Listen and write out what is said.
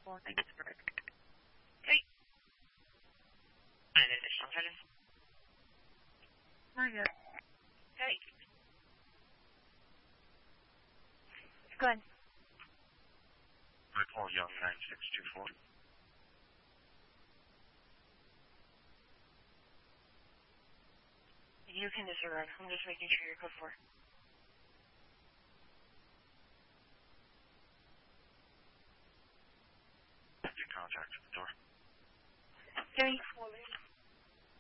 Thank you, sir. Okay. And additional charges? Not yet. Okay. Go ahead. I call Young 9624. You can disregard. I'm just making sure you're code 4. Your contact at the door. Jimmy.